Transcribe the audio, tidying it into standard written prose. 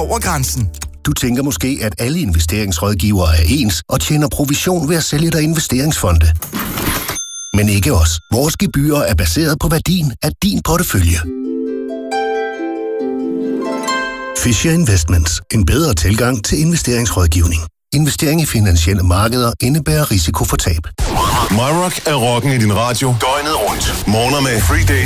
over grænsen. Du tænker måske, at alle investeringsrådgivere er ens og tjener provision ved at sælge dig investeringsfonde. Men ikke os. Vores gebyrer er baseret på værdien af din portefølje. Fisher Investments. En bedre tilgang til investeringsrådgivning. Investering i finansielle markeder indebærer risiko for tab. MyRock er rocken i din radio døgnet rundt. Morgen med Free Day